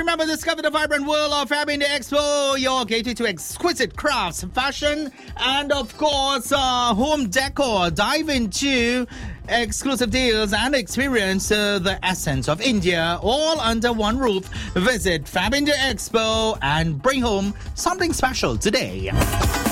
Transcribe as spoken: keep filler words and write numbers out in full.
remember, discover the vibrant world of Fab India Expo, your gateway to exquisite crafts, fashion, and of course, uh, home decor. Dive into exclusive deals and experience uh, the essence of India all under one roof. Visit Fab India Expo and bring home something special today.